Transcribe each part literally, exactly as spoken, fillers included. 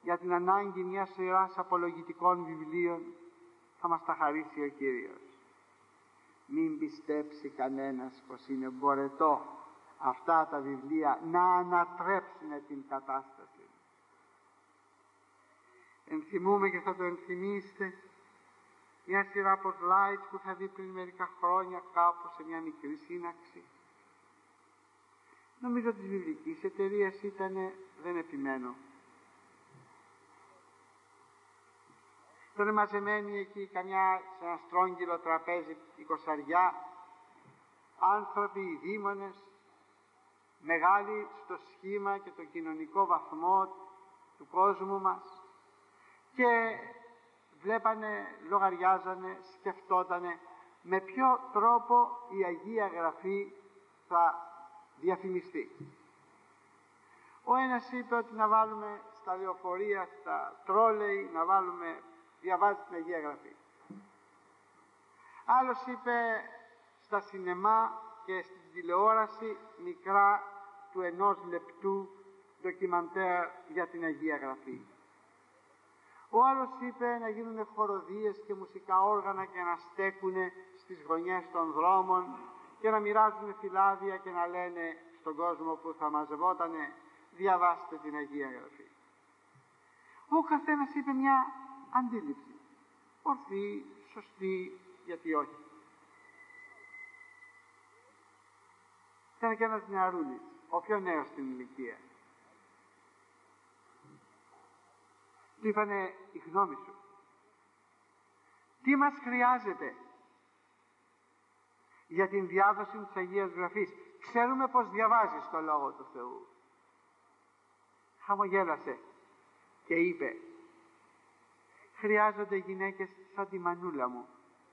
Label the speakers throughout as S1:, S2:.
S1: για την ανάγκη μιας σειράς απολογητικών βιβλίων θα μας τα χαρίσει ο Κύριος. Μην πιστέψει κανένας πως είναι μπορετό αυτά τα βιβλία να ανατρέψουν την κατάσταση. Ενθυμούμε και θα το ενθυμίστε μια σειρά από slides που θα δει πριν μερικά χρόνια κάπου σε μια μικρή σύναξη. Νομίζω της βιβλικής εταιρείας ήτανε, δεν επιμένω. Ήταν μαζεμένοι εκεί καμιά, σε ένα στρόγγυλο τραπέζι εικοσαριά, άνθρωποι, οι δήμονες, μεγάλοι στο σχήμα και το κοινωνικό βαθμό του κόσμου μας, και βλέπανε, λογαριάζανε, σκεφτότανε με ποιο τρόπο η Αγία Γραφή θα διαφημιστεί. Ο ένας είπε ότι να βάλουμε στα λεωφορεία, στα τρόλεϊ, να βάλουμε διαβάζει την Αγία Γραφή. Άλλος είπε στα σινεμά και στην τηλεόραση μικρά του ενός λεπτού ντοκιμαντέρ για την Αγία Γραφή. Ο άλλος είπε να γίνουν χοροδίες και μουσικά όργανα και να στέκουν στις γωνιές των δρόμων και να μοιράζουν φυλάδια και να λένε στον κόσμο που θα μαζευότανε διαβάστε την Αγία Γραφή. Ο καθένας είπε μια αντίληψη, ορθή, σωστή, γιατί όχι. Ήταν και ένας νεαρούλης, ο πιο νέος στην ηλικία. Του είπανε η γνώμη σου. Τι μας χρειάζεται για την διάδοση της Αγίας Γραφής? Ξέρουμε πως διαβάζεις το Λόγο του Θεού. Χαμογέλασε και είπε, χρειάζονται γυναίκες σαν τη μανούλα μου,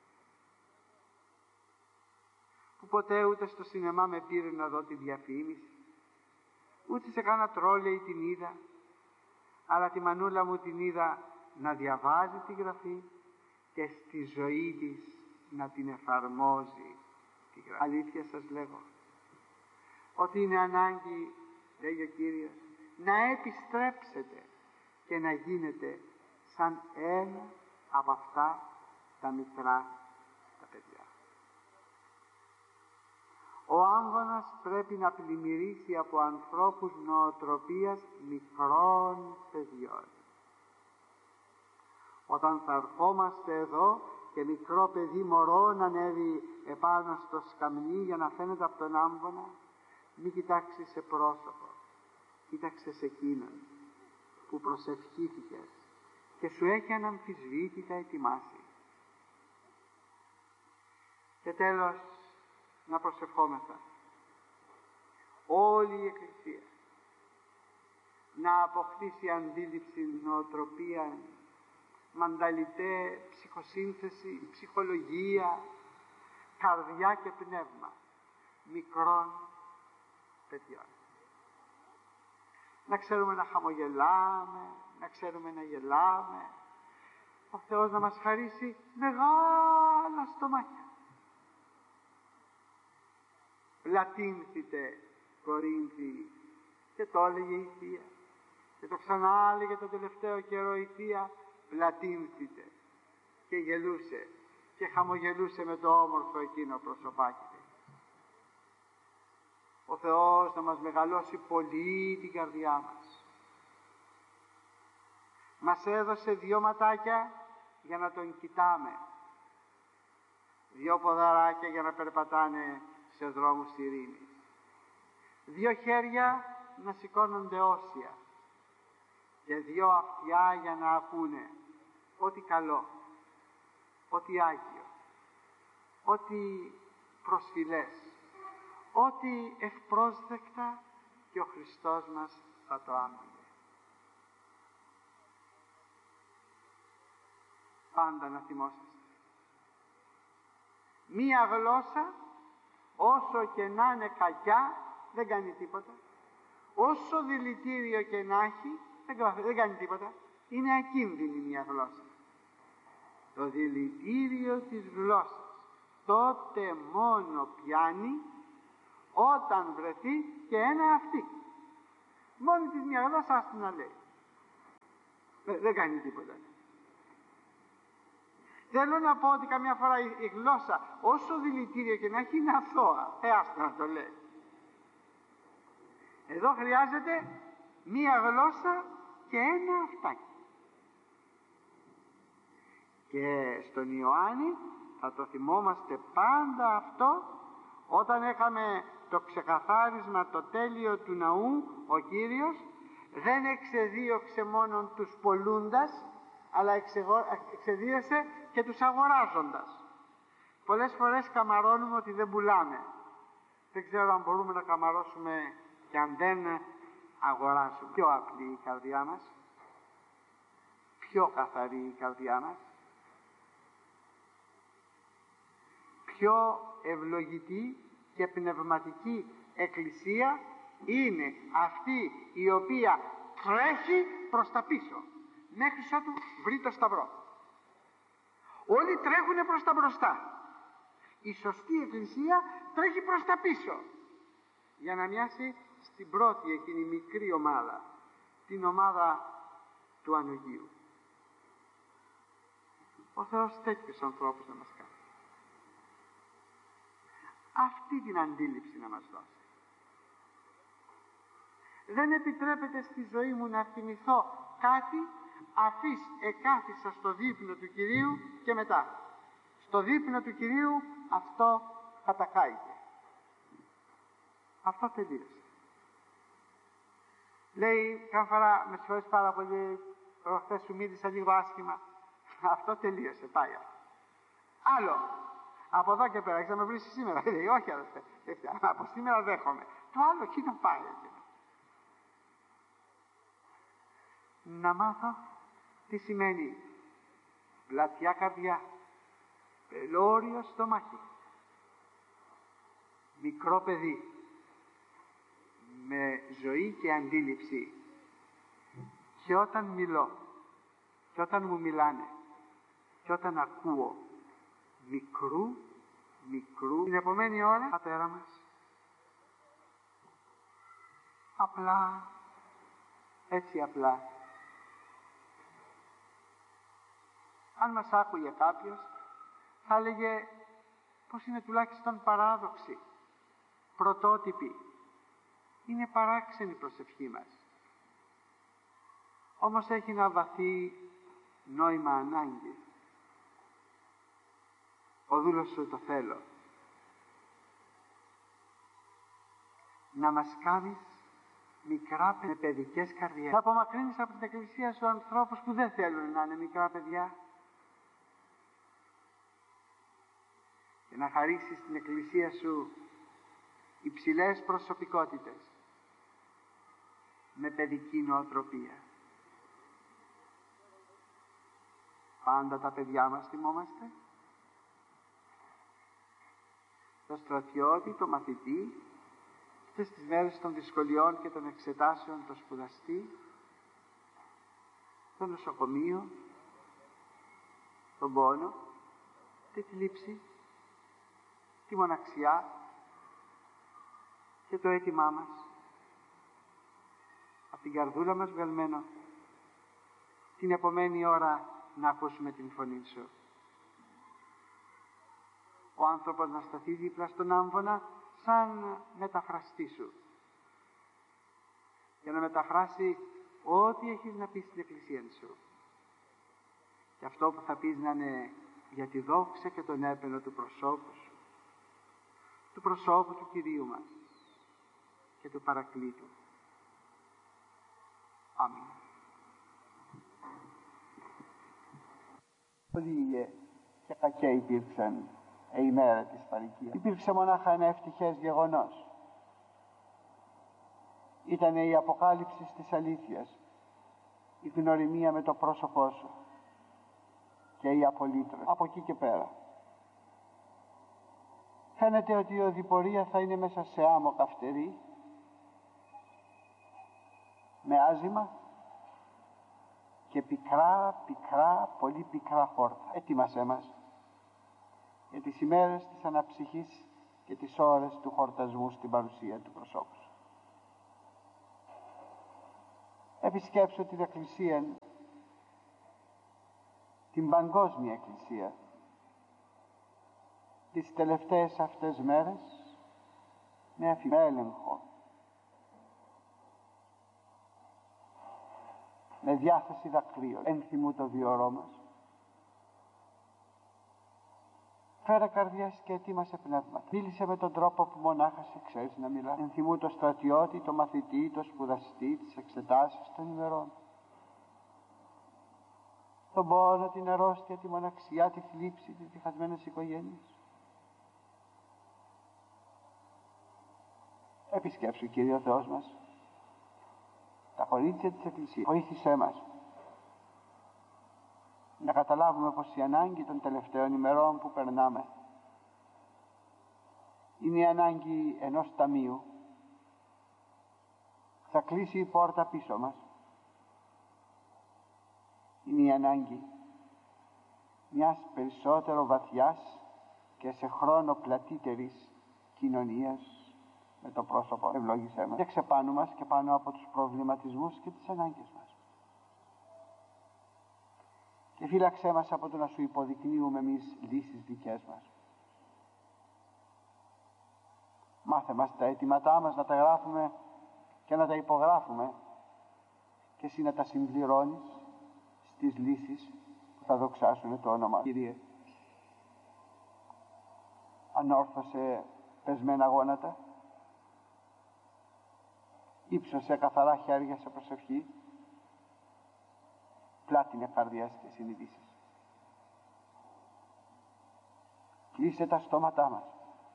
S1: που ποτέ ούτε στο σινεμά με πήρε να δω τη διαφήμιση, ούτε σε κάνα τρόλεϊ την είδα, αλλά τη μανούλα μου την είδα να διαβάζει τη Γραφή και στη ζωή της να την εφαρμόζει τη Γραφή. Αλήθεια σας λέγω ότι είναι ανάγκη, λέει ο Κύριος, να επιστρέψετε και να γίνετε σαν ένα από αυτά τα μικρά τα παιδιά. Ο άμβονας πρέπει να πλημμυρίσει από ανθρώπους νοοτροπίας μικρών παιδιών. Όταν θα ερχόμαστε εδώ και μικρό παιδί μωρό να ανέβει επάνω στο σκαμνί για να φαίνεται από τον άμβονα, μην κοιτάξει σε πρόσωπο, κοίταξε σε εκείνον που προσευχήθηκες και σου έχει αναμφισβήτητα ετοιμάσει. Και τέλος, να προσευχόμεθα όλη η Εκκλησία να αποκτήσει αντίληψη, νοοτροπία, μανταλιτέ, ψυχοσύνθεση, ψυχολογία, καρδιά και πνεύμα μικρών παιδιών. Να ξέρουμε να χαμογελάμε, να ξέρουμε να γελάμε. Ο Θεός να μας χαρίσει μεγάλα στομάχια. Πλατύνθητε Κορίνθη, και το έλεγε η Θεία και το ξανά έλεγε το τελευταίο καιρό η Θεία, πλατύνθητε, και γελούσε και χαμογελούσε με το όμορφο εκείνο προσωπάκι της. Ο Θεός να μας μεγαλώσει πολύ την καρδιά μας. Μας έδωσε δυο ματάκια για να τον κοιτάμε, δυο ποδαράκια για να περπατάνε σε δρόμους ειρήνης, δύο χέρια να σηκώνονται όσια και δύο αυτιά για να ακούνε ό,τι καλό, ό,τι άγιο, ό,τι προσφυλές, ό,τι ευπρόσδεκτα, και ο Χριστός μας θα το άκουγε. Πάντα να θυμόσαστε, μία γλώσσα όσο και να είναι κακιά δεν κάνει τίποτα, όσο δηλητήριο και να έχει δεν, δεν κάνει τίποτα, είναι ακίνδυνη μια γλώσσα. Το δηλητήριο της γλώσσας τότε μόνο πιάνει όταν βρεθεί και ένα αυτή. Μόνη της μια γλώσσα άστη να λέει. δεν κάνει τίποτα. Θέλω να πω ότι καμιά φορά η γλώσσα, όσο δηλητήριο και να έχει, είναι αθώα. Ε, άστα να το λέει. Εδώ χρειάζεται μία γλώσσα και ένα αυτάκι. Και στον Ιωάννη θα το θυμόμαστε πάντα αυτό, όταν είχαμε το ξεκαθάρισμα, το τέλειο του ναού, ο Κύριος δεν εξεδίωξε μόνον τους πολλούντας, αλλά εξεδίωσε και τους αγοράζοντας. Πολλές φορές καμαρώνουμε ότι δεν πουλάμε. Δεν ξέρω αν μπορούμε να καμαρώσουμε και αν δεν αγοράσουμε. Πιο απλή η καρδιά μας, πιο καθαρή η καρδιά μας, πιο ευλογητή και πνευματική εκκλησία είναι αυτή η οποία τρέχει προς τα πίσω μέχρι ότου βρει το σταυρό. Όλοι τρέχουν προς τα μπροστά. Η σωστή εκκλησία τρέχει προς τα πίσω για να μοιάσει στην πρώτη εκείνη μικρή ομάδα, την ομάδα του Ανογείου. Ο Θεός τέτοιους ανθρώπους να μας κάνει. Αυτή την αντίληψη να μας δώσει. Δεν επιτρέπεται στη ζωή μου να θυμηθώ κάτι αφής εκάθισα στο δείπνο του Κυρίου και μετά. Στο δείπνο του Κυρίου αυτό κατακάηκε. Αυτό τελείωσε. Λέει, κάθε φορά, με συγχωρείς πάρα πολύ, προχθές σου μίλησα λίγο άσχημα. Αυτό τελείωσε, πάει αυτό. Άλλο. Από εδώ και πέρα, έχεις να με βρεις σήμερα. Λέει, όχι αδερφέ, από σήμερα δέχομαι. Το άλλο εκείνο πάει εκείνο. Να μάθω τι σημαίνει πλατιά καρδιά, πελώριο στομάχι, μικρό παιδί, με ζωή και αντίληψη. Και όταν μιλώ, και όταν μου μιλάνε, και όταν ακούω, μικρού, μικρού, την επομένη ώρα, πατέρα μας, απλά, έτσι απλά. Αν μας άκουγε κάποιος, θα έλεγε πως είναι τουλάχιστον παράδοξη, πρωτότυπη. Είναι παράξενη η προσευχή μας. Όμως έχει ένα βαθύ νόημα ανάγκη. Ο δούλος σου το θέλω. Να μας κάνεις μικρά με παιδικές καρδιές. Να απομακρύνεις από την εκκλησία σου ανθρώπους που δεν θέλουν να είναι μικρά παιδιά. Και να χαρίσεις στην εκκλησία σου υψηλές προσωπικότητες με παιδική νοοτροπία. Πάντα τα παιδιά μας θυμόμαστε. Το στρατιώτη, το μαθητή, αυτές τις μέρες των δυσκολιών και των εξετάσεων, το σπουδαστή, το νοσοκομείο, τον πόνο, τη θλίψη, τη μοναξιά και το αίτημά μας. Από την καρδούλα μας βγαλμένο, την επομένη ώρα να ακούσουμε την φωνή σου. Ο άνθρωπος να σταθεί δίπλα στον άμβονα σαν μεταφραστή σου για να μεταφράσει ό,τι έχεις να πεις στην εκκλησία σου. Και αυτό που θα πεις να είναι για τη δόξα και τον έπαινο του προσώπου σου, του προσώπου του Κυρίου μας και του Παρακλήτου. Αμήν. Πολλοί και κακέ υπήρξαν η ημέρα της παροικίας. Υπήρξε μονάχα ένα ευτυχές γεγονός. Ήταν η αποκάλυψη της αλήθειας, η γνωριμία με το πρόσωπό σου και η απολύτρωση. Από εκεί και πέρα. Φαίνεται ότι η οδηπορία θα είναι μέσα σε άμμο καυτερή, με άζημα και πικρά, πικρά, πολύ πικρά χόρτα. Ετοίμασέ μας για τις ημέρες της αναψυχής και τις ώρες του χορτασμού στην παρουσία του προσώπου σου. Επισκέψου την εκκλησία την παγκόσμια Εκκλησία τις τελευταίες αυτές μέρες με αφιέλεγχο, με διάθεση δακρύων, ενθυμού το βιωρό μας. Φέρε καρδιάς και ετοίμασε πνεύματα. Μίλησε με τον τρόπο που μονάχα σε ξέρεις να μιλά. Ενθυμού το στρατιώτη, το μαθητή, το σπουδαστή, τις εξετάσεις των ημερών. Τον πόνο, την αρρώστια, τη μοναξιά, τη θλίψη, τις διχασμένες οικογένειες. Επισκέψου, Κύριε ο Θεός μας, τα κορίτσια της Εκκλησίας. Βοήθησέ μας να καταλάβουμε πως η ανάγκη των τελευταίων ημερών που περνάμε είναι η ανάγκη ενός ταμείου. Θα κλείσει η πόρτα πίσω μας. Είναι η ανάγκη μιας περισσότερο βαθιάς και σε χρόνο πλατύτερης κοινωνίας με το πρόσωπο. Ευλόγησέ μας και ξεπάνω μας και πάνω από τους προβληματισμούς και τις ανάγκες μας. Και φύλαξέ μας από το να σου υποδεικνύουμε εμείς λύσεις δικές μας. Μάθε μας τα αιτήματά μας να τα γράφουμε και να τα υπογράφουμε και εσύ να τα συμπληρώνεις στις λύσεις που θα δοξάσουν το όνομα. Κύριε, ανόρθωσε πεσμένα γόνατα, ύψωσε καθαρά χέρια σε προσευχή, πλάτινε καρδιάς και συνειδήσεις. Κλείσε τα στόματά μας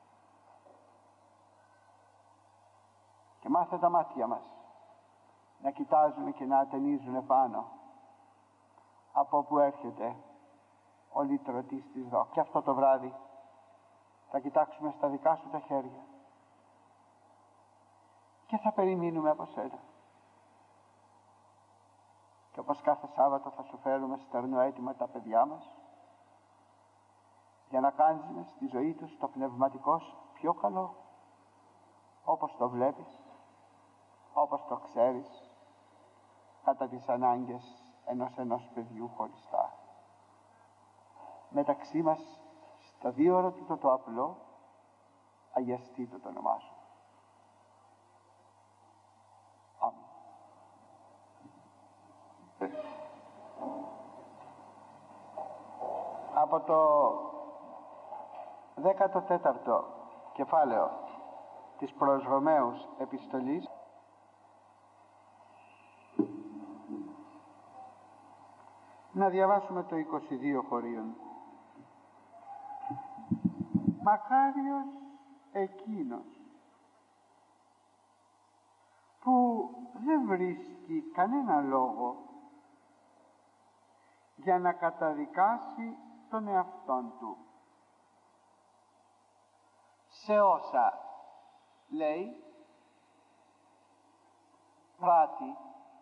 S1: και μάθε τα μάτια μας να κοιτάζουν και να ατενίζουν πάνω από όπου έρχεται ο λυτρωτής της δόξης. Και αυτό το βράδυ θα κοιτάξουμε στα δικά σου τα χέρια και θα περιμένουμε από σένα. Και όπως κάθε Σάββατο θα σου φέρουμε στερνό αίτημα τα παιδιά μας για να κάνεις στη ζωή τους το πνευματικό σου πιο καλό, όπως το βλέπεις, όπως το ξέρεις, κατά τις ανάγκες ενός ενός παιδιού χωριστά. Μεταξύ μας στα δύο ερωτήτω το απλό, αγιαστήτω το όνομά σου. Αμήν. Από το δέκατο τέταρτο κεφάλαιο της προς Ρωμαίους επιστολής να διαβάσουμε το είκοσι δύο χωρίων. Μακάριος εκείνος που δεν βρίσκει κανένα λόγο για να καταδικάσει τον εαυτόν του σε όσα λέει, πράττει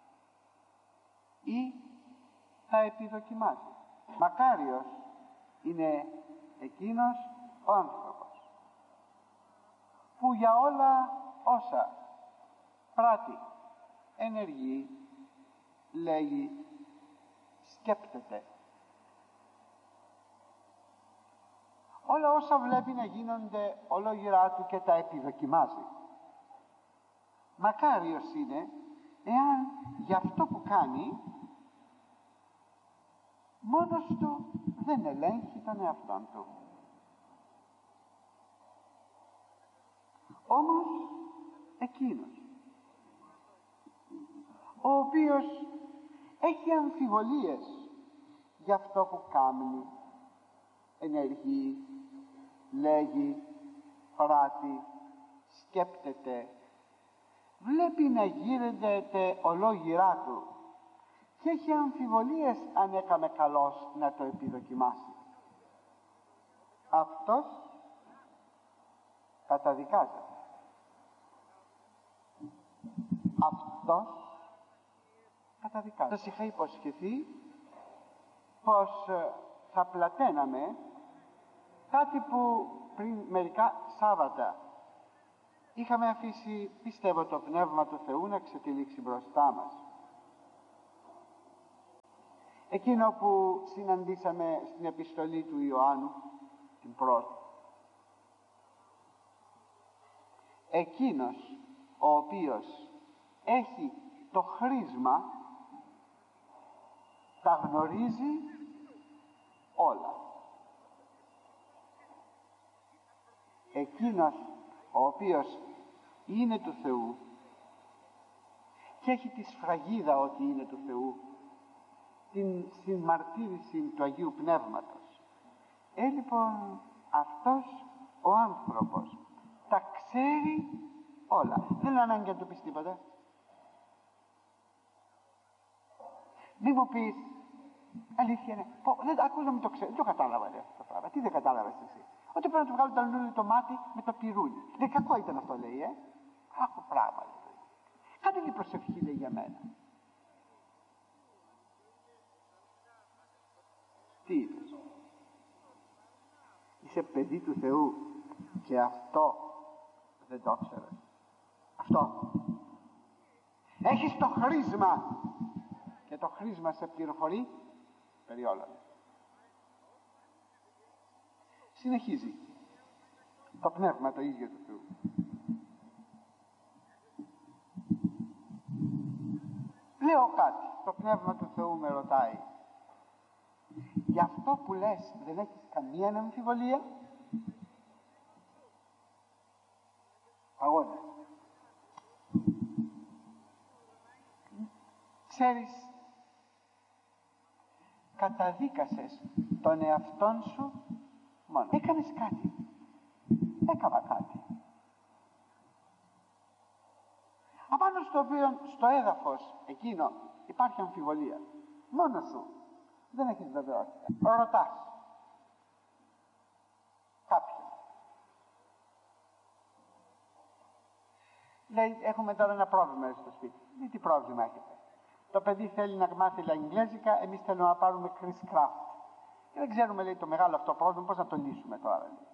S1: ή θα επιδοκιμάζει. Μακάριος είναι εκείνος ο άνθρωπος που για όλα όσα πράττει, ενεργεί, λέγει, σκέπτεται, όλα όσα βλέπει να γίνονται ολόγυρά του και τα επιδοκιμάζει. Μακάριος είναι εάν για αυτό που κάνει μόνος του δεν ελέγχει τον εαυτόν του. Όμως εκείνος ο οποίος έχει αμφιβολίες για αυτό που κάνει, ενεργεί, λέγει, πράττει, σκέπτεται, βλέπει να γίνεται ολόγυρά του και έχει αμφιβολίες αν έκαμε καλώς να το επιδοκιμάσει. Αυτός καταδικάζεται. Αυτός καταδικάζεται. Σας είχα υποσχεθεί πως θα πλαταίναμε κάτι που πριν μερικά Σάββατα είχαμε αφήσει, πιστεύω, το Πνεύμα του Θεού να ξετυλίξει μπροστά μας. εκείνο που συναντήσαμε στην επιστολή του Ιωάννου, την πρώτη. Εκείνος ο οποίος έχει το χρήσμα τα γνωρίζει όλα. Εκείνος ο οποίος είναι του Θεού και έχει τη σφραγίδα ότι είναι του Θεού, την συμμαρτύρηση του Αγίου Πνεύματος, ε λοιπόν αυτός ο άνθρωπος τα ξέρει όλα. Δεν είναι ανάγκη να του πεις τίποτα. Μη μου πεις, αλήθεια είναι, πω, δεν, ακούς να μην το ξέρει, δεν το κατάλαβα λέει, αυτό το πράγμα. Τι δεν κατάλαβες εσύ? Ότι πρέπει να του βγάλω το λουλούδι το μάτι με το πυρούνι. Δεν κακό ήταν αυτό λέει, ε. Άκου πράγμα λέει. Κάντε την προσευχή λέει για μένα. Τι είπες? Είσαι παιδί του Θεού και αυτό δεν το ήξερες. Αυτό. Έχεις το χρήσμα και το χρήσμα σε πληροφορεί περί όλα. Συνεχίζει το πνεύμα το ίδιο του Θεού. Λέω κάτι, το πνεύμα του Θεού με ρωτάει, γι' αυτό που λες δεν έχεις καμία αμφιβολία? Αγώνα. Ξέρεις, καταδίκασες τον εαυτόν σου μόνο. Έκανες κάτι. Έκανα κάτι. Απάνω στο οποίο, στο έδαφος εκείνο υπάρχει αμφιβολία. Μόνο σου. Δεν έχεις βεβαιότητα. Ρωτάς κάποιον. Λέει, έχουμε τώρα ένα πρόβλημα στο σπίτι. Λέει, τι πρόβλημα έχετε? Το παιδί θέλει να μάθει αγγλέζικα, εμείς θέλουμε να πάρουμε Chris Craft. Και δεν ξέρουμε, λέει, το μεγάλο αυτό πρόβλημα, πώς να το λύσουμε τώρα. Λέει.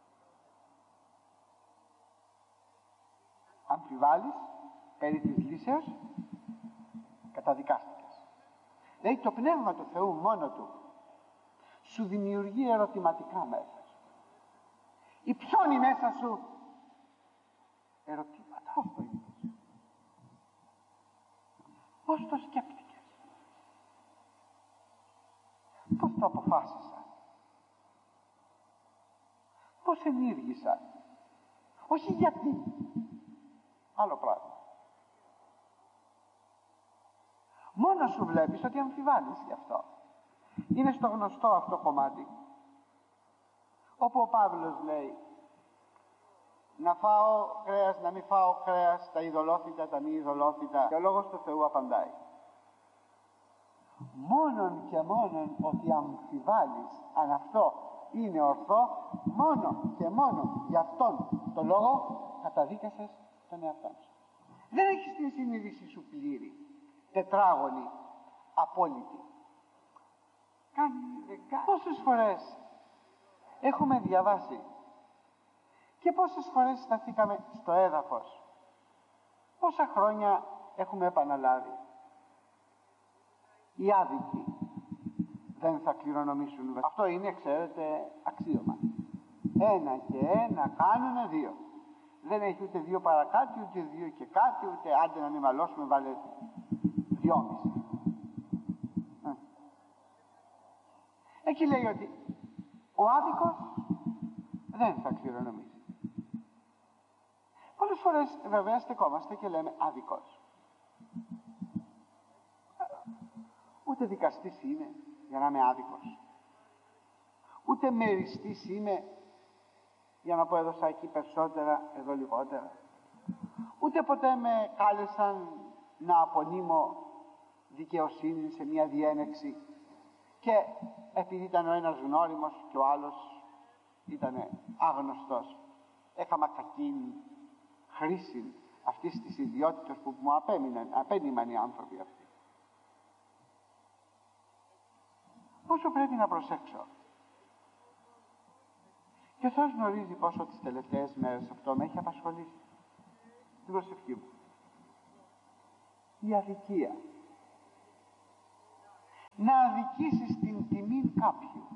S1: Αμφιβάλλεις περί της λύσεως, καταδικάστηκες. Δηλαδή το πνεύμα του Θεού μόνο του σου δημιουργεί ερωτηματικά μέσα σου. Υψώνει μέσα σου ερωτήματα. Πώς το είδες? Πώς το σκέφτηκες? Πώς το αποφάσισα? Πώς ενήργησα? Όχι γιατί. Άλλο πράγμα. Μόνο σου βλέπεις ότι αμφιβάλλεις γι' αυτό. Είναι στο γνωστό αυτό κομμάτι όπου ο Παύλος λέει να φάω κρέας, να μην φάω κρέας, τα ειδωλόφυτα, τα μη ειδωλόφυτα, και ο λόγος του Θεού απαντάει μόνον και μόνον ότι αμφιβάλλεις αν αυτό είναι ορθό, μόνο και μόνο για αυτόν τον λόγο καταδίκασες τον εαυτό σου. Δεν έχεις την συνείδηση σου πλήρη, τετράγωνη, απόλυτη. Κάνει, πόσες φορές έχουμε διαβάσει και πόσες φορές σταθήκαμε στο έδαφος, πόσα χρόνια έχουμε επαναλάβει. Οι άδικοι δεν θα κληρονομήσουν. Αυτό είναι, ξέρετε, αξίωμα. Ένα και ένα κάνουνε δύο. Δεν έχει ούτε δύο παρακάτω, ούτε δύο και κάτι, ούτε άντε να μην μαλώσουμε, βάλε δυόμιση. Ε. Εκεί λέει ότι ο άδικος δεν θα κληρονομήσει. Πολλές φορές βέβαια στεκόμαστε και λέμε άδικος. Ούτε δικαστής είμαι για να είμαι άδικος. Ούτε μεριστής είμαι για να πω έδωσα εκεί περισσότερα, εδώ λιγότερα. Ούτε ποτέ με κάλεσαν να απονείμω δικαιοσύνη σε μια διένεξη και επειδή ήταν ο ένας γνώριμος και ο άλλος ήταν άγνωστος, έκανα κακή χρήση αυτής της ιδιότητας που μου απέμειναν, απένιμαν οι άνθρωποι αυτοί. Πόσο πρέπει να προσέξω. Και ο Θεός γνωρίζει πόσο τις τελευταίες μέρες αυτό με έχει απασχολήσει. Την προσευχή μου. Η αδικία. να αδικήσεις την τιμή κάποιου.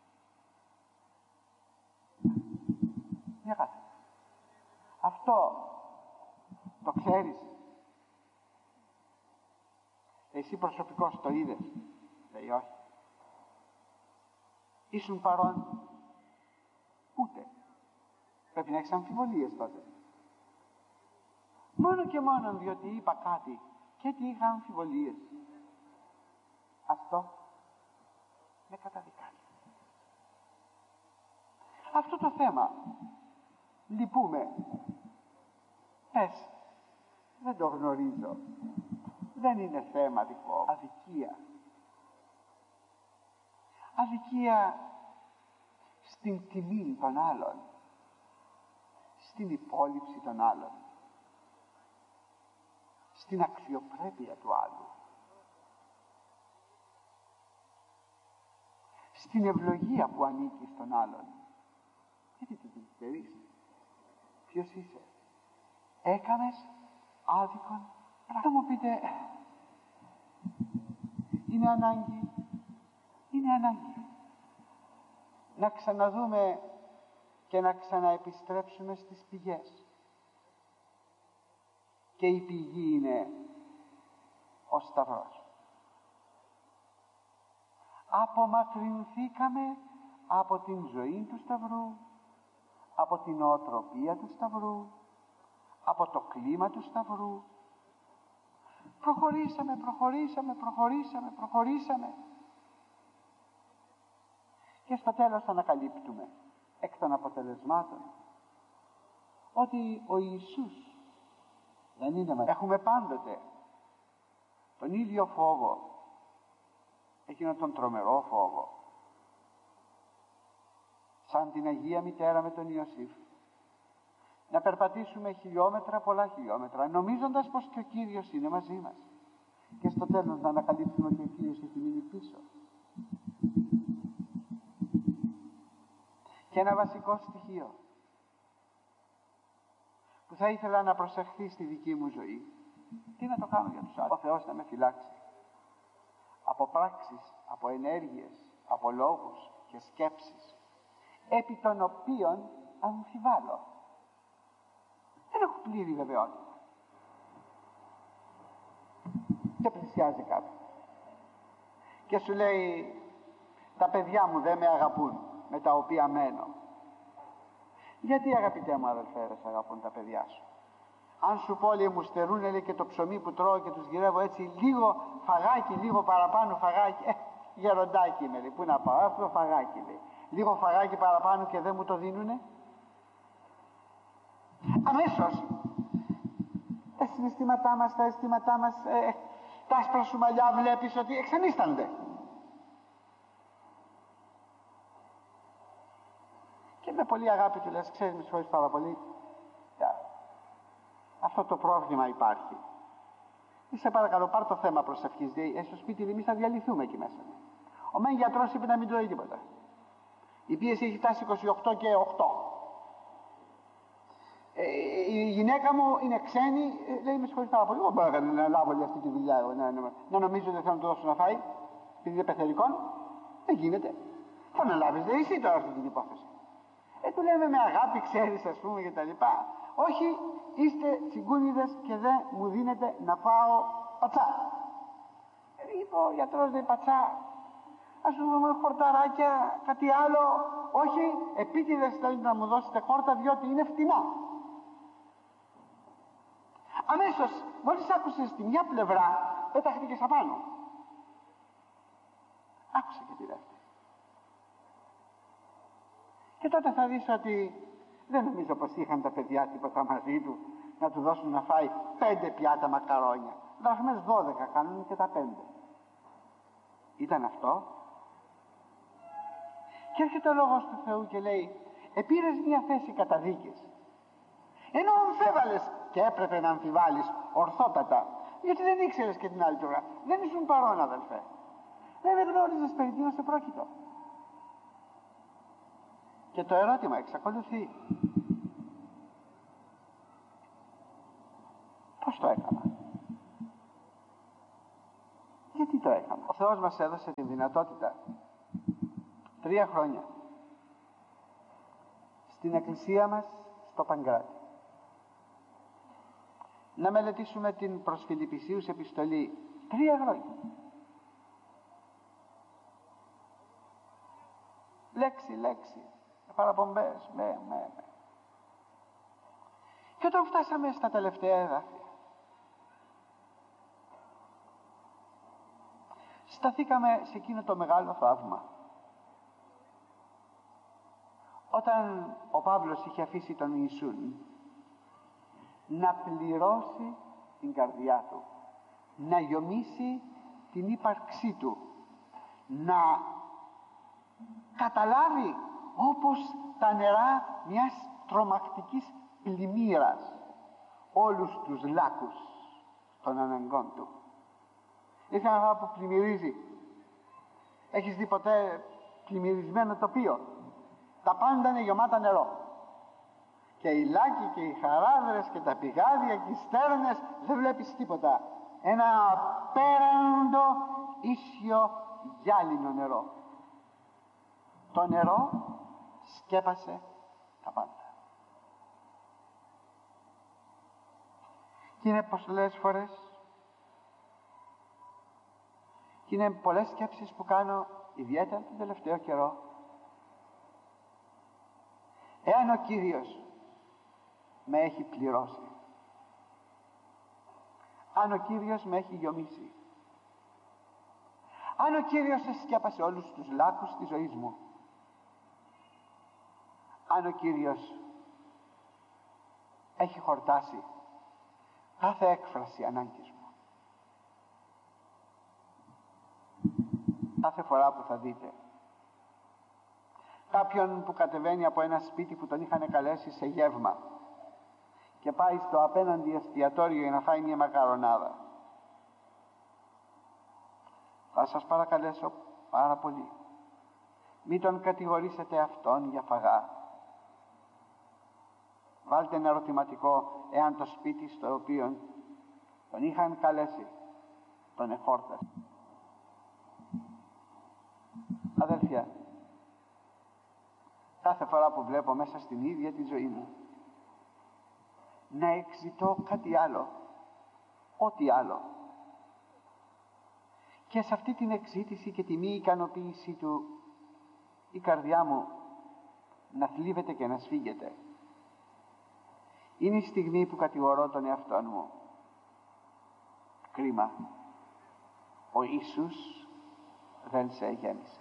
S1: Μια κάθε. Αυτό το ξέρεις? Εσύ προσωπικώς το είδες? Λέει όχι. Ήσουν παρόν? Ούτε. Πρέπει να έχεις αμφιβολίες τότε. Μόνο και μόνο διότι είπα κάτι και τι είχα αμφιβολίες, αυτό με καταδικάζει. Αυτό το θέμα λυπούμε. Πες, δεν το γνωρίζω, δεν είναι θέμα δικό. Αδικία. Αδικία στην τιμή των άλλων, στην υπόλοιψη των άλλων, στην αξιοπρέπεια του άλλου, στην ευλογία που ανήκει στον άλλον. Γιατί το δυστερείς? Ποιος είσαι? Έκανες άδικον πράγμα. Θα μου πείτε, είναι ανάγκη, είναι ανάγκη να ξαναδούμε και να ξαναεπιστρέψουμε στις πηγές. Και η πηγή είναι ο Σταυρός. Απομακρυνθήκαμε από την ζωή του Σταυρού, από την οτροπία του Σταυρού, από το κλίμα του Σταυρού. Προχωρήσαμε, προχωρήσαμε, προχωρήσαμε, προχωρήσαμε. Και στο τέλος ανακαλύπτουμε εκ των αποτελεσμάτων ότι ο Ιησούς δεν είναι μας. Έχουμε πάντοτε τον ίδιο φόβο, εκείνον τον τρομερό φόβο, σαν την Αγία Μητέρα με τον Ιωσήφ, να περπατήσουμε χιλιόμετρα, πολλά χιλιόμετρα, νομίζοντας πως και ο Κύριος είναι μαζί μας, και στο τέλος να ανακαλύψουμε ότι ο Κύριος έχει μείνει πίσω. Και ένα βασικό στοιχείο που θα ήθελα να προσεχθεί στη δική μου ζωή, τι να το κάνω για τους άλλους? Ο Θεός να με φυλάξει από πράξεις, από ενέργειες, από λόγους και σκέψεις επί των οποίων αμφιβάλλω. Δεν έχω πλήρη βεβαιότητα. Και πλησιάζει κάποιος και σου λέει, τα παιδιά μου δεν με αγαπούν, με τα οποία μένω. Γιατί, αγαπητέ μου αδελφέ, δεν σε αγαπούν τα παιδιά σου? Αν σου πω, λέει, μου στερούν, λέει, και το ψωμί που τρώω και τους γυρεύω έτσι, λίγο φαγάκι, λίγο παραπάνω φαγάκι, ε, γεροντάκι είμαι, λέει, πού να πάω, αυτό φαγάκι, λέει, λίγο φαγάκι παραπάνω και δεν μου το δίνουνε. Αμέσως τα συναισθήματά μας, τα αισθήματά μας, ε, τα άσπρα σου μαλλιά βλέπεις ότι εξανίστανται. Και με πολύ αγάπη του λες, ξέρεις, με συγχωρείς πάρα πολύ, αυτό το πρόβλημα υπάρχει. Σε παρακαλώ, πάρ' το θέμα προσευχής, δηλαδή, ε, στο σπίτι εμείς θα διαλυθούμε εκεί μέσα. Ο μεν γιατρός είπε να μην τρώει τίποτα. Η πίεση έχει φτάσει είκοσι οκτώ και οκτώ. Ε, η γυναίκα μου είναι ξένη, ε, λέει, με συγχωρείς πάρα πολύ, εγώ μπορώ να λάβω όλη αυτή τη δουλειά, εγώ, να, να, να νομίζω ότι δεν θέλω να του δώσω να φάει, επειδή είναι πεθερικών. Δεν γίνεται. Θα αναλάβεις, δε, εσύ τώρα αυτή την υπόθεση. Ε, του λέμε με αγάπη, ξέρεις, ας πούμε, και τα λοιπά. Όχι, είστε τσιγκούνιδες και δεν μου δίνετε να φάω πατσά. Ε, είπε ο γιατρός, δεν πατσά, ας πούμε χορταράκια, κάτι άλλο. Όχι, επίτηδες θέλετε να μου δώσετε χόρτα, διότι είναι φτηνά. Αμέσως, μόλις άκουσες τη μια πλευρά, πέταχτηκες απάνω. Άκουσε και τη δεύτερη. Και τότε θα δεις ότι δεν νομίζω πως είχαν τα παιδιά τίποτα μαζί του να του δώσουν να φάει πέντε πιάτα μακαρόνια. Δραχμές δώδεκα κάνουν και τα πέντε. Ήταν αυτό. Και έρχεται ο λόγος του Θεού και λέει, επήρες μια θέση καταδίκης, ενώ αμφέβαλες και έπρεπε να αμφιβάλλεις ορθότατα, γιατί δεν ήξερες και την άλλη πλευρά. Δεν ήσουν παρόν, αδελφέ. Δεν γνώριζες περί τίνος επρόκειτο. Και το ερώτημα εξακολουθεί. Πώς το έκανα? Γιατί το έκανα? Θεός μας έδωσε την δυνατότητα τρία χρόνια στην εκκλησία μας στο Παγκράτη να μελετήσουμε την προς Φιλιππισίους επιστολή. Τρία χρόνια. Λέξη, λέξη, παραπομπές, με, με, με. Και όταν φτάσαμε στα τελευταία εδάφια, σταθήκαμε σε εκείνο το μεγάλο θαύμα. Όταν ο Παύλος είχε αφήσει τον Ιησούν να πληρώσει την καρδιά του, να γιομίσει την ύπαρξή του, να καταλάβει όπως τα νερά μιας τρομακτικής πλημμύρας όλους τους λάκους των αναγκών του. Ήρθε ένα που πλημμυρίζει. Έχεις δει ποτέ πλημμυρισμένο τοπίο? Τα πάντα είναι γεμάτα νερό. Και οι λάκοι και οι χαράδρες και τα πηγάδια και οι στέρνες, δεν βλέπεις τίποτα. Ένα απέραντο ίσιο γυάλινο νερό. Το νερό σκέπασε τα πάντα. Και είναι πολλές φορές και είναι πολλές σκέψεις που κάνω, ιδιαίτερα τον τελευταίο καιρό. Εάν ο Κύριος με έχει πληρώσει, αν ο Κύριος με έχει γιομίσει, αν ο Κύριος εσκέπασε όλους τους λάκους της ζωής μου, αν ο Κύριος έχει χορτάσει κάθε έκφραση ανάγκης μου, κάθε φορά που θα δείτε κάποιον που κατεβαίνει από ένα σπίτι που τον είχαν καλέσει σε γεύμα και πάει στο απέναντι εστιατόριο για να φάει μια μακαρονάδα, θα σας παρακαλέσω πάρα πολύ, μην τον κατηγορήσετε αυτόν για φαγά. Βάλτε ένα ερωτηματικό εάν το σπίτι στο οποίο τον είχαν καλέσει τον εχόρτασε. Αδέλφια, κάθε φορά που βλέπω μέσα στην ίδια τη ζωή μου να εξητώ κάτι άλλο, ό,τι άλλο, και σε αυτή την εξήτηση και τη μη ικανοποίηση του η καρδιά μου να θλίβεται και να σφίγγεται, είναι η στιγμή που κατηγορώ τον εαυτό μου. Κρίμα, ο Ιησούς δεν σε γέμισε.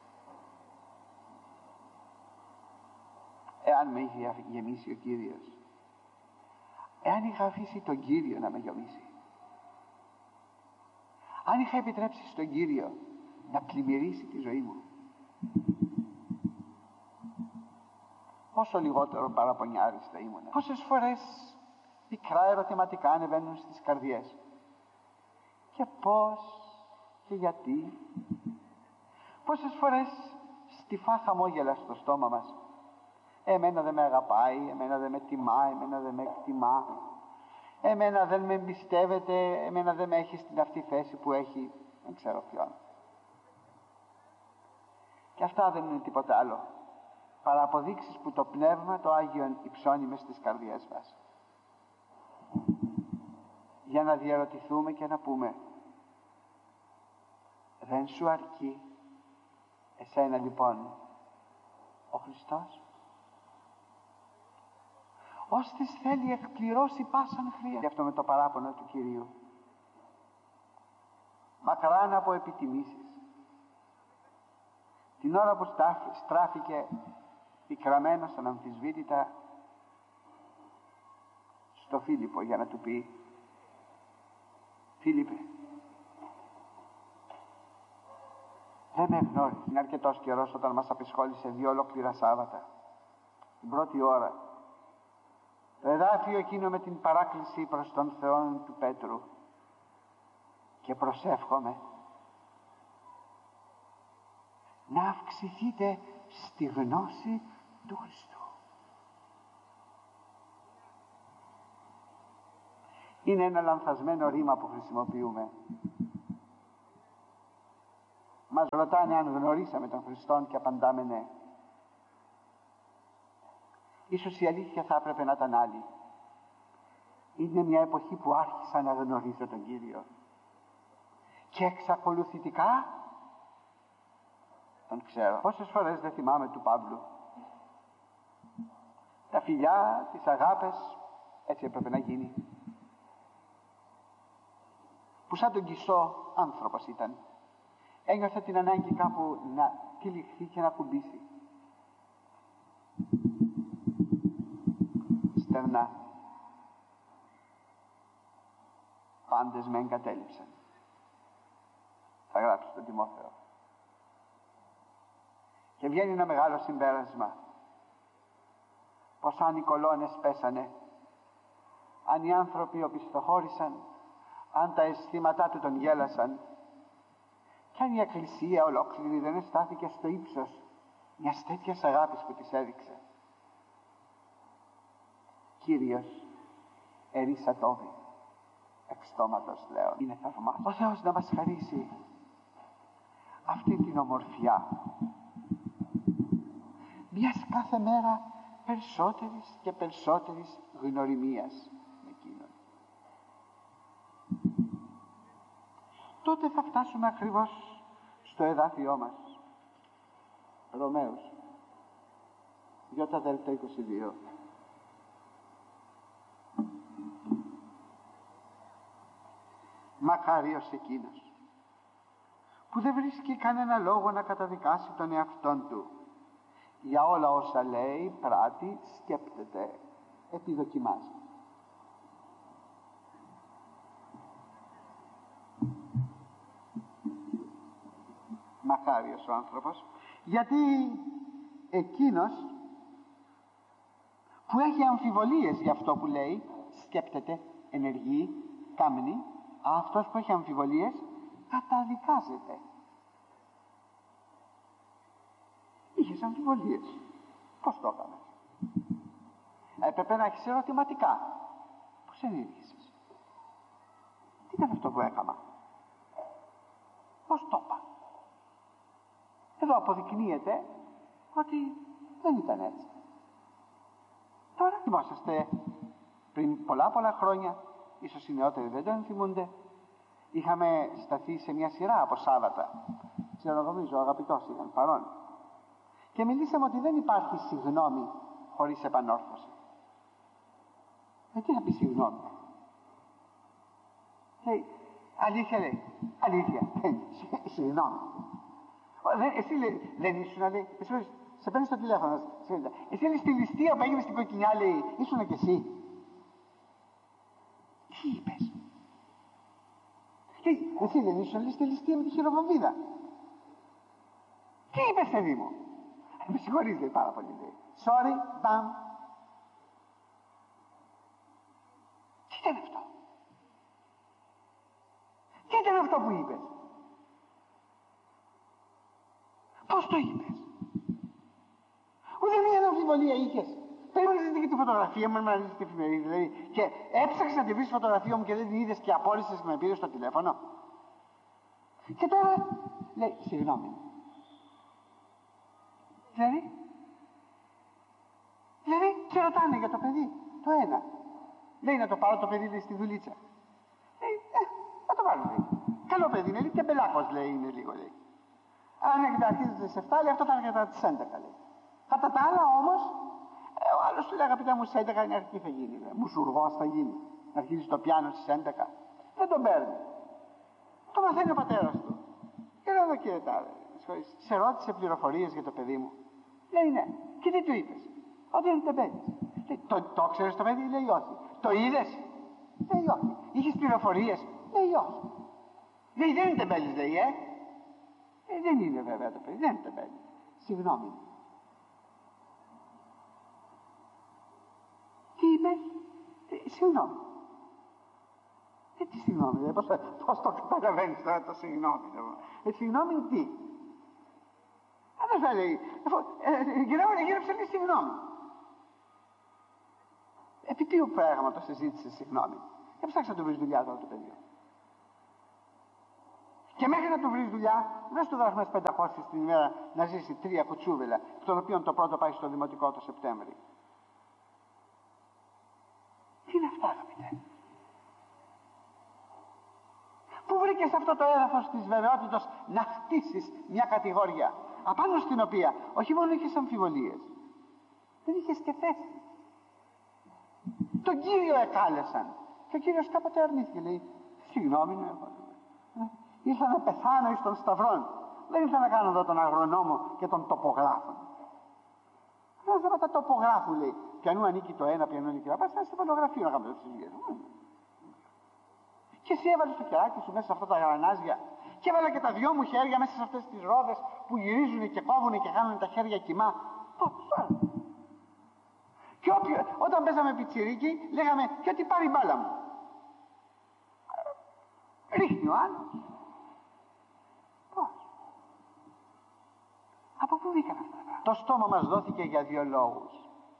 S1: Εάν με είχε γεμίσει ο Κύριος, εάν είχα αφήσει τον Κύριο να με γεμίσει, αν είχα επιτρέψει στον Κύριο να πλημμυρίσει τη ζωή μου, πόσο λιγότερο παραπονιάρης θα ήμουν. Πόσες φορές πικρά ερωτηματικά ανεβαίνουν στις καρδιές, και πώς και γιατί. Πόσες φορές στιφά χαμόγελα στο στόμα μας. Εμένα δεν με αγαπάει, εμένα δεν με τιμά, εμένα δεν με εκτιμά, εμένα δεν με εμπιστεύεται, εμένα δεν με έχει στην αυτή θέση που έχει δεν ξέρω ποιον. Και αυτά δεν είναι τίποτα άλλο παρά αποδείξεις που το Πνεύμα το Άγιον υψώνει μες στις καρδιές μας, για να διαρωτηθούμε και να πούμε, δεν σου αρκεί εσένα λοιπόν ο Χριστός? Ώστις θέλει εκπληρώσει πάσαν χρία. Γι' αυτό με το παράπονο του Κυρίου, μακράν από επιτιμήσεις, την ώρα που στράφηκε πικραμένος αναμφισβήτητα στο Φίλιππο για να του πει, Φίλιππε, δεν με γνώριζε. Είναι αρκετός καιρός όταν μας απασχόλησε δύο ολόκληρα Σάββατα, την πρώτη ώρα, το εδάφιο εκείνο με την παράκληση προς τον Θεό του Πέτρου, και προσεύχομαι να αυξηθείτε στη γνώση του Χριστού. Είναι ένα λανθασμένο ρήμα που χρησιμοποιούμε. Μας ρωτάνε αν γνωρίσαμε τον Χριστόν και απαντάμε ναι. Ίσως η αλήθεια θα έπρεπε να ήταν άλλη. Είναι μια εποχή που άρχισα να γνωρίζω τον Κύριο και εξακολουθητικά τον ξέρω. Πόσες φορές δεν θυμάμαι του Παύλου τα φιλιά, τις αγάπες, έτσι έπρεπε να γίνει, που σαν τον Κισό άνθρωπος ήταν, ένιωθε την ανάγκη κάπου να τυλιχθεί και να κουμπίσει. Στερνά πάντες με εγκατέλειψαν, θα γράψει τον Τιμόθεο. Και βγαίνει ένα μεγάλο συμπέρασμα, πως αν οι κολόνες πέσανε, αν οι άνθρωποι οπισθοχώρησαν, αν τα αισθήματά του τον γέλασαν, και αν η Εκκλησία ολόκληρη δεν αισθάθηκε στο ύψος μιας τέτοιας αγάπης που της έδειξε. Κύριος ερίσατόβη εξ στόματος λέω. Είναι θαυμάσιο. Ο Θεός να μας χαρίσει αυτή την ομορφιά μιας κάθε μέρα περισσότερης και περισσότερης γνωριμίας με Εκείνον. Τότε θα φτάσουμε ακριβώς στο εδάφιό μας. Ρωμαίους Ιώτα Δέλτα είκοσι δύο. Μακάριος εκείνος που δεν βρίσκει κανένα λόγο να καταδικάσει τον εαυτόν του για όλα όσα λέει, πράττει, σκέπτεται, επιδοκιμάζει. Μακάριος ο άνθρωπος, γιατί εκείνος που έχει αμφιβολίες για αυτό που λέει, σκέπτεται, ενεργεί, κάμνει, αυτός που έχει αμφιβολίες καταδικάζεται. Είχες αμφιβολίες, πώς το έκανες? Έπρεπε να έχεις ερωτηματικά. Πώς ενήργησες? Τι ήταν αυτό που έκανα? Πώς το είπα? Εδώ αποδεικνύεται ότι δεν ήταν έτσι. Τώρα θυμόσαστε, πριν πολλά πολλά χρόνια, ίσως οι νεότεροι δεν τον θυμούνται, είχαμε σταθεί σε μια σειρά από Σάββατα, ξέρω νομίζω ο αγαπητός ήταν παρόν, και μιλήσαμε ότι δεν υπάρχει συγγνώμη χωρίς επανόρθωση. Ε, τι θα πει συγγνώμη? Λέει, αλήθεια λέει, αλήθεια, συγγνώμη. Εσύ λέει, δεν ήσουν, λέει, εσύ, σε παίρνει στο τηλέφωνο, εσύ λέει στη ληστεία που έγινε στην Κοκκινιά, λέει, ήσουν και εσύ. Τι είπες? Λέει, εσύ δεν ήσουν, λέει, στη ληστεία με τη χειροβομβίδα. Τι είπες, παιδί μου? Με συγχωρείς, λέει, πάρα πολύ, λέει. Sorry, μπαμ. Τι ήταν αυτό? Τι ήταν αυτό που είπες? Πώς το είπες? Ούτε μία αμφιβολία είχες? Περίμενες να δεις και τη φωτογραφία μου, να δεις την εφημερίδα, δηλαδή, και έψαξες να τη βρεις φωτογραφία μου και δεν την είδες και απόρρισες και με πήρες στο τηλέφωνο. Και τώρα λέει, συγγνώμη. Δηλαδή, δηλαδή, σε ρωτάνε για το παιδί, το ένα. Λέει να το πάρω το παιδί, λέει, στη δουλίτσα. Λέει, ε, θα το πάρω, λέει. Καλό παιδί είναι, λέει, και μπελάκος, λέει, είναι λίγο, λέει. Αν έχετε αρχίσει στις εφτά, λέει, αυτό θα έρχεται στις έντεκα, λέει. Κατά τα άλλα όμως, ε, ο άλλος του λέει, αγαπητά μου, στις έντεκα είναι αρχή θα γίνει, λέει. Μουσουργός θα γίνει. Να αρχίζει το πιάνο στις έντεκα. Δεν τον παίρνει. Το μαθαίνει ο πατέρας του. Και λέω εδώ, κύριε Τάδε, σε ρώτησε πληροφορίες για το παιδί μου? Λέει ναι. Και τι του είπες? Ότι είναι τεμπέλης. Λέει, το, το ξέρεις το παιδί? Λέει όχι. Το είδες? Λέει όχι. Είχες πληροφορίες? Λέει όχι. Λέει δεν είναι τεμπέλης, λέει, ε. ε δεν είναι βέβαια το παιδί, δεν είναι τεμπέλης. Συγγνώμη. Τι είπες? Ε, συγγνώμη. Ε, τι συγγνώμη, ε, πώς, πώς το καταλαβαίνεις τώρα το συγγνώμη? Ε, συγγνώμη τι? Αδερφέ, λέει, γύρεψε, λέει, συγγνώμη. Επί τι πράγματος συζήτησε συγγνώμη? Έψαξα να του βρεις δουλειά τώρα το παιδί. Και μέχρι να του βρεις δουλειά, δεν σου δώσουμε πεντακόσιες την ημέρα να ζήσει τρία κουτσούβελα, των οποίων το πρώτο πάει στο δημοτικό το Σεπτέμβρη. Τι είναι αυτά, αγαπητέ? Πού βρήκες αυτό το έδαφος της βεβαιότητος να χτίσεις μια κατηγορία, απάνω στην οποία όχι μόνο είχες αμφιβολίες, δεν είχες και θέση. Τον Κύριο εκάλεσαν και ο Κύριος κάποτε αρνήθηκε, λέει, συγγνώμη, ναι, ήρθα να πεθάνω εις των σταυρών, δεν ήρθα να κάνω εδώ τον αγρονόμο και τον τοπογράφο. Δεν θέματα τοπογράφου, λέει, πιανού ανήκει το ένα, πιανού ανήκει το άλλο, πας σε φωτογραφείο να κάνουμε τις δουλειές. Και εσύ έβαλες το κεράκι σου μέσα σε αυτά τα γρανάζια και έβαλα και τα δυο μου χέρια μέσα σε αυτές τις ρόδες που γυρίζουν και κόβουν και κάνουν τα χέρια κοιμά. Πώς? Και όποιο, όταν παίζαμε πιτσιρίκι, λέγαμε και ότι πάρει η μπάλα μου. Ρίχνει ο άλλος. Πώς? Από πού βγήκαν αυτά? Το στόμα μας δόθηκε για δύο λόγους.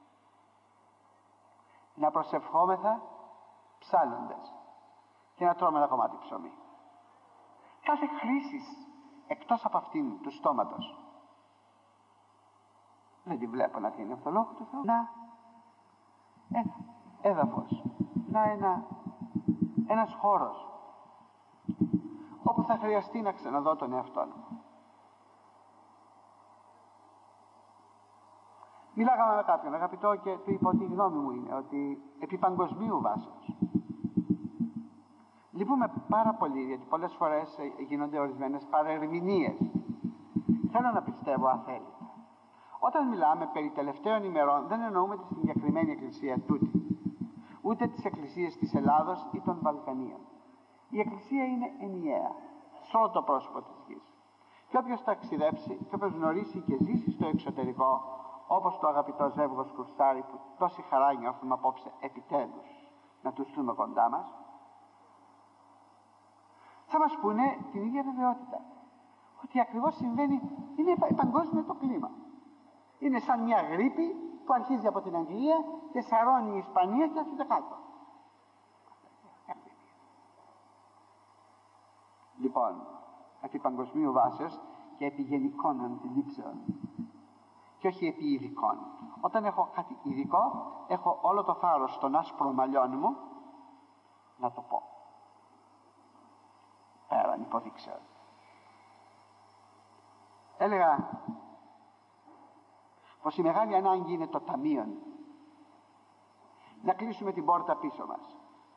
S1: Να προσευχόμεθα ψάλλοντας και να τρώμε ένα κομμάτι ψωμί. Κάθε χρήση εκτός από αυτήν του στόματος δεν τη βλέπω να είναι αυτό λόγο του Θεού. Να ένα έδαφος, να ένα ένας χώρος όπου θα χρειαστεί να ξαναδώ τον εαυτό μου. Μιλάγαμε με κάποιον αγαπητό και του είπα ότι η γνώμη μου είναι ότι επί παγκοσμίου βάσεως λυπούμε πάρα πολύ, γιατί πολλές φορές γίνονται ορισμένες παρερμηνίες. Θέλω να πιστεύω αθέλητα. Όταν μιλάμε περί τελευταίων ημερών, δεν εννοούμε τη συγκεκριμένη εκκλησία τούτη, ούτε τις εκκλησίες της Ελλάδος ή των Βαλκανίων. Η εκκλησία είναι ενιαία σε όλο το πρόσωπο της γης. Και όποιος ταξιδέψει και όποιος γνωρίσει και ζήσει στο εξωτερικό, όπως το αγαπητό ζεύγος Κουρσάρι, που τόση χαρά νιώθουμε απόψε επιτέλους να τους δούμε κοντά μας, θα μας πούνε την ίδια βεβαιότητα ότι ακριβώς συμβαίνει, είναι παγκόσμιο το κλίμα. Είναι σαν μια γρίπη που αρχίζει από την Αγγλία και σαρώνει η Ισπανία και έρχεται κάτω. Λοιπόν, επί παγκοσμίου βάσεως και επί γενικών αντιλήψεων και όχι επί ειδικών. Όταν έχω κάτι ειδικό, έχω όλο το θάρρος των άσπρων μαλλιών μου να το πω πέραν υποδείξεων. Έλεγα πως η μεγάλη ανάγκη είναι το ταμείο, να κλείσουμε την πόρτα πίσω μας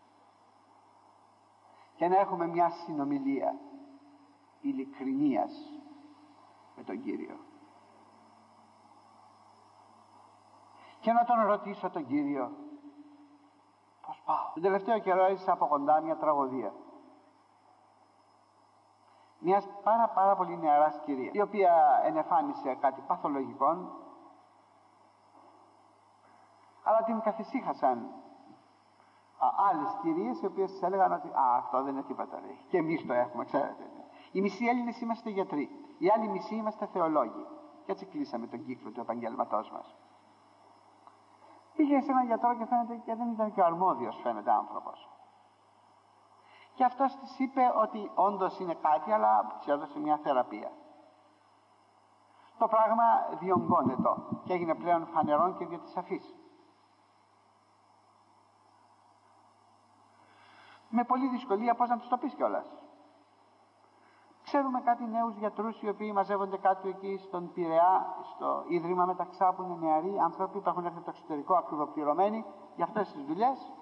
S1: και να έχουμε μια συνομιλία ειλικρινίας με τον Κύριο και να τον ρωτήσω τον Κύριο πως πάω. Τον τελευταίο καιρό έζησα από κοντά μια τραγωδία μιας πάρα πάρα πολύ νεαράς κυρίας, η οποία ενεφάνισε κάτι παθολογικό, αλλά την καθησύχασαν α, άλλες κυρίες οι οποίες της έλεγαν ότι α, αυτό δεν είναι τίποτα, λέει. Και εμείς το έχουμε, ξέρετε. Οι μισοί Έλληνες είμαστε γιατροί, οι άλλοι μισοί είμαστε θεολόγοι. Και έτσι κλείσαμε τον κύκλο του επαγγέλματός μας. Πήγε σε έναν γιατρό και φαίνεται και δεν ήταν και ο αρμόδιος, φαίνεται, άνθρωπος. Και αυτός της είπε ότι όντως είναι κάτι, αλλά της έδωσε μια θεραπεία. Το πράγμα διονγκώνεται και έγινε πλέον φανερόν και δια της αφής. Με πολλή δυσκολία πώς να τους το πεις κιόλας. Ξέρουμε κάτι νέους γιατρούς οι οποίοι μαζεύονται κάτω εκεί στον Πειραιά, στο Ίδρυμα Μεταξά, που είναι νεαροί άνθρωποι που έχουν έρθει από το εξωτερικό ακριβοπληρωμένοι για αυτές τις δουλειές.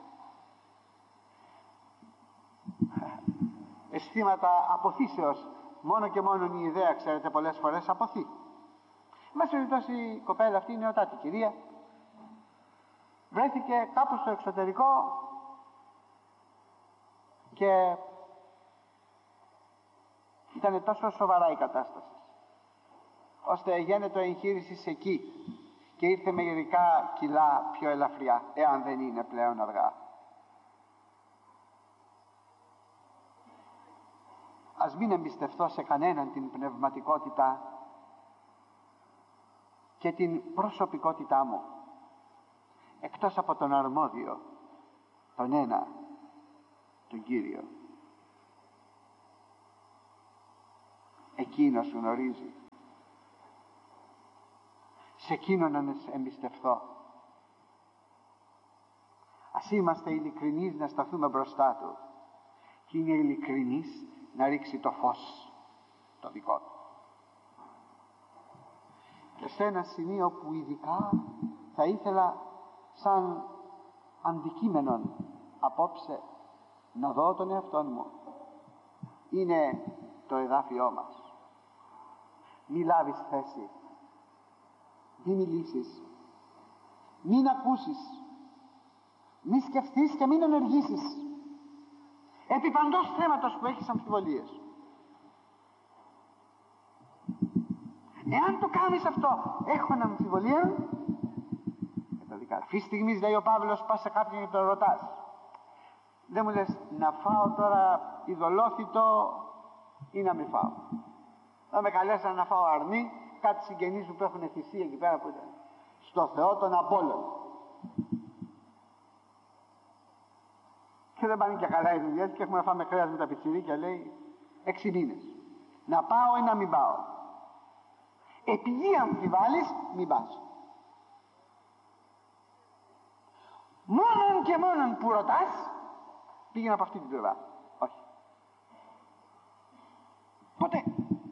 S1: Αισθήματα αποθήσεως, μόνο και μόνο η ιδέα, ξέρετε, πολλές φορές αποθεί. Μέσα περιπτώσει η κοπέλα αυτή, η νεοτάτη κυρία, βρέθηκε κάπου στο εξωτερικό και ήταν τόσο σοβαρά η κατάσταση ώστε γίνεται εγχείρηση εκεί και ήρθε με μερικά κιλά πιο ελαφριά, εάν δεν είναι πλέον αργά. Ας μην εμπιστευτώ σε κανέναν την πνευματικότητα και την προσωπικότητά μου εκτός από τον αρμόδιο, τον ένα, τον Κύριο. εκείνος γνωρίζει. Σε εκείνον να εμπιστευθώ. Ας είμαστε ειλικρινείς να σταθούμε μπροστά του, και είναι ειλικρινής να ρίξει το φως το δικό του. Και σε ένα σημείο που ειδικά θα ήθελα σαν αντικείμενο απόψε να δω τον εαυτό μου, είναι το εδάφιό μας. Μη λάβεις θέση, μη μιλήσεις, μην ακούσεις, μη σκεφτείς και μην ενεργήσεις επί παντός θέματος που έχεις αμφιβολίες. Εάν το κάνεις αυτό, έχω ένα αμφιβολία, αυτή τη στιγμή, λέει ο Παύλος, πας σε κάποιον και τον ρωτάς, δεν μου λες να φάω τώρα ειδωλόθητο ή να μην φάω. Να με καλέσανε να φάω αρνί, κάτι συγγενείς μου που έχουν θυσία εκεί πέρα που ήταν στο Θεό τον Απόλλων. Και δεν πάνε και καλά οι δουλειές και έχουμε να φάμε κρέας με τα πιτσιρίκια, λέει, έξι μήνες. Να πάω ή να μην πάω. Επειδή αμφιβάλλεις, μην πας. Μόνον και μόνον που ρωτάς, πήγαινε από αυτή την πλευρά. Όχι. Ποτέ.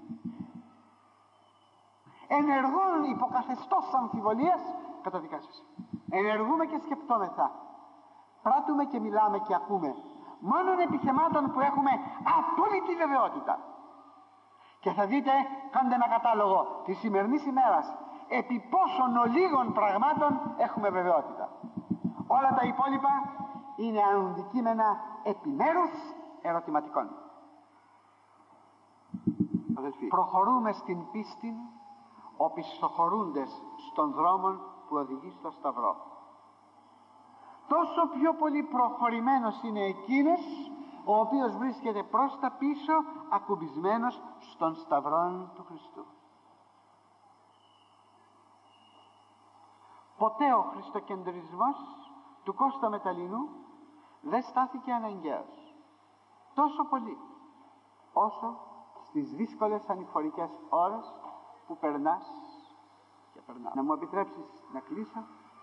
S1: Ενεργών υποκαθεστώς αμφιβολίας, καταδικάζεσαι. Ενεργούμε και σκεπτόμεθα. Πράττουμε και μιλάμε και ακούμε μόνον επιθεμάτων που έχουμε απόλυτη βεβαιότητα. Και θα δείτε, κάντε ένα κατάλογο της σημερινής ημέρας, επί πόσων ολίγων πραγμάτων έχουμε βεβαιότητα. Όλα τα υπόλοιπα είναι αντικείμενα επιμέρους ερωτηματικών. Αδελφοί, προχωρούμε στην πίστη οπισθοχωρούντες στον δρόμο που οδηγεί στο Σταυρό. Τόσο πιο πολύ προχωρημένος είναι εκείνος ο οποίος βρίσκεται προς τα πίσω ακουμπισμένος στον Σταυρό του Χριστού. Ποτέ ο χριστοκεντρισμός του Κώστα Μεταλλινού δεν στάθηκε αναγκαίος τόσο πολύ όσο στις δύσκολες ανηφορικές ώρες που περνάς και περνάς. Να μου επιτρέψεις να κλείσω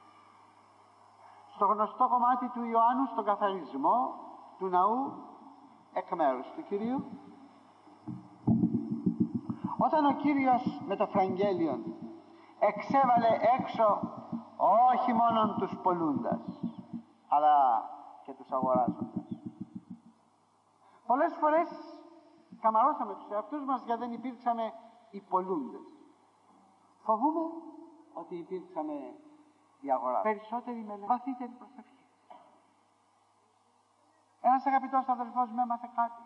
S1: στο γνωστό κομμάτι του Ιωάννου, στον καθαρισμό του ναού εκ μέρους του Κυρίου, όταν ο Κύριος με το Φραγγέλιον εξέβαλε έξω όχι μόνον τους πωλούντας αλλά και τους αγοράζοντας. Πολλές φορές καμαρώσαμε τους εαυτούς μας γιατί δεν υπήρξαμε οι πωλούντες. Φοβούμαι ότι υπήρξαμε οι αγοράζοντες. Περισσότερη μελέτη, βαθύτερη προσευχή. Ένας αγαπητός αδελφός με έμαθε κάτι.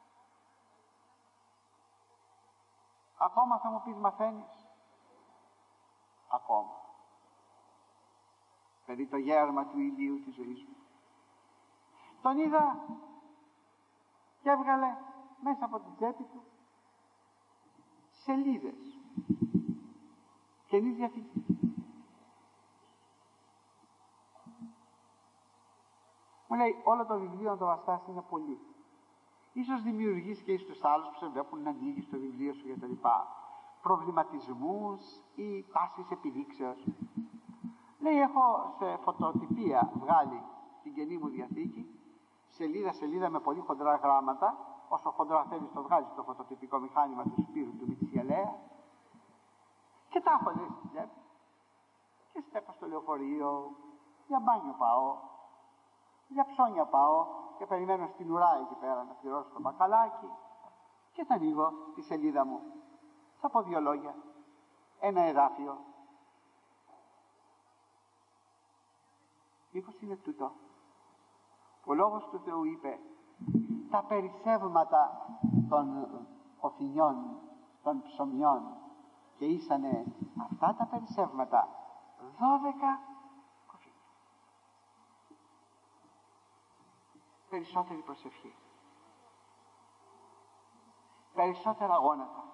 S1: Ακόμα θα μου πεις μαθαίνεις. Ακόμα. Περί το γέρμα του ηλίου της ζωής μου. Τον είδα και έβγαλε μέσα από την τσέπη του σελίδες Καινής Διαθήκης. Μου λέει, όλο το βιβλίο να το βαστάς είναι πολύ. Ίσως δημιουργείς και εις τους άλλους που σε βλέπουν να ανοίγεις το βιβλίο σου για τα λοιπά προβληματισμούς ή τάσεις επιδείξεως. Λέει, έχω σε φωτοτυπία βγάλει την Καινή μου Διαθήκη, σελίδα σελίδα με πολύ χοντρά γράμματα, όσο χοντρά θέλεις το βγάζεις το φωτοτυπικό μηχάνημα του Σπύρου του Μητσιαλέα, και τα έχω λέει στην τσέπη και στέκω στο λεωφορείο, για μπάνιο πάω, για ψώνια πάω και περιμένω στην ουρά εκεί πέρα να πληρώσω το μπακαλάκι και θα ανοίγω τη σελίδα μου, θα πω δύο λόγια, ένα εδάφιο. Μήπως είναι τούτο? Ο Λόγος του Θεού είπε, τα περισσεύματα των οθηνιών, των ψωμιών, και ήσανε αυτά τα περισσεύματα δώδεκα κοφίνια. Περισσότερη προσευχή, περισσότερα γόνατα.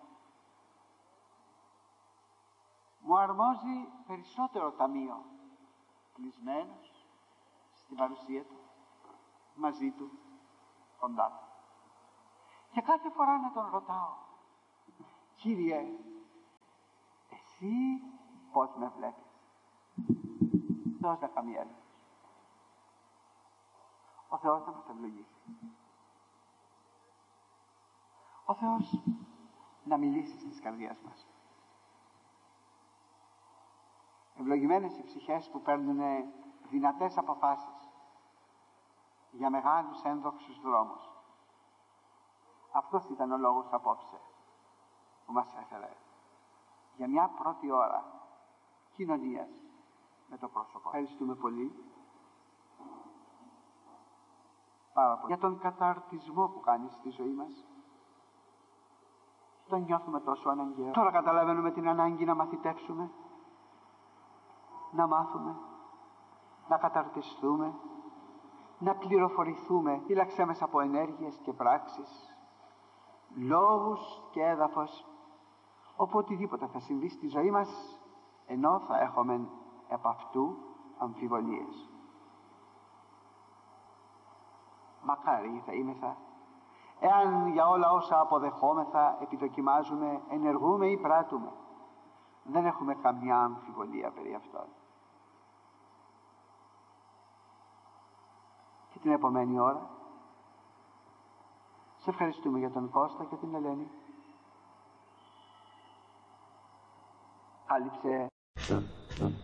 S1: Μου αρμόζει περισσότερο ταμείο, κλεισμένος στην παρουσία του, μαζί του, κοντά του. Και κάθε φορά να τον ρωτάω, Κύριε, εσύ πώς με βλέπεις? Δώσ' να καμία άλλη. Ο Θεός να μας ευλογήσει. Ο Θεός να μιλήσει στις καρδιές μας. Ευλογημένες οι ψυχές που παίρνουν δυνατές αποφάσεις για μεγάλους ένδοξους δρόμους. Αυτός ήταν ο λόγος απόψε που μας έφερε για μια πρώτη ώρα κοινωνίας με το πρόσωπο. Ευχαριστούμε πολύ, πάρα πολύ, για τον καταρτισμό που κάνει στη ζωή μας. Τον νιώθουμε τόσο αναγκαίο. Τώρα καταλαβαίνουμε την ανάγκη να μαθητεύσουμε, να μάθουμε, να καταρτιστούμε, να πληροφορηθούμε. Φύλαξε μας από ενέργειες και πράξεις, λόγους και έδαφος, όπου οτιδήποτε θα συμβεί στη ζωή μας, ενώ θα έχουμε επ' αυτού αμφιβολίες. Μακάρι θα είμεθα, εάν για όλα όσα αποδεχόμεθα, επιδοκιμάζουμε, ενεργούμε ή πράττουμε, δεν έχουμε καμιά αμφιβολία περί αυτών. Και την επομένη ώρα σε ευχαριστούμε για τον Κώστα και την Ελένη. Άλυψε